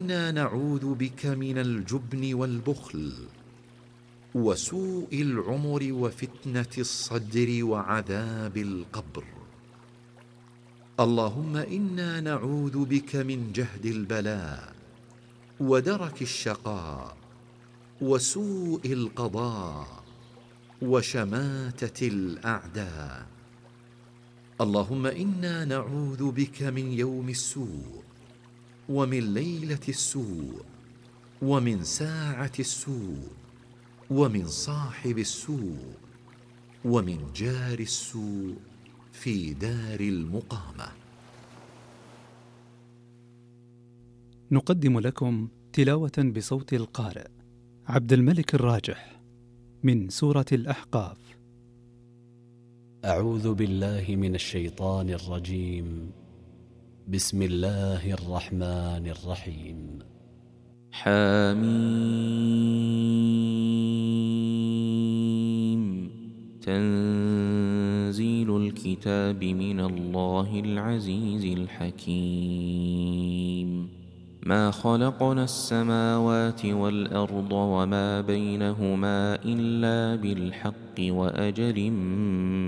إنا نعوذ بك من الجبن والبخل وسوء العمر وفتنة الصدر وعذاب القبر. اللهم إنا نعوذ بك من جهد البلاء ودرك الشقاء وسوء القضاء وشماتة الأعداء. اللهم إنا نعوذ بك من يوم السوء ومن ليلة السوء ومن ساعة السوء ومن صاحب السوء ومن جار السوء في دار المقامة. نقدم لكم تلاوة بصوت القارئ عبد الملك الراجح من سورة الأحقاف. أعوذ بالله من الشيطان الرجيم. بسم الله الرحمن الرحيم. حميم. تنزيل الكتاب من الله العزيز الحكيم. ما خلقنا السماوات والأرض وما بينهما إلا بالحق وأجل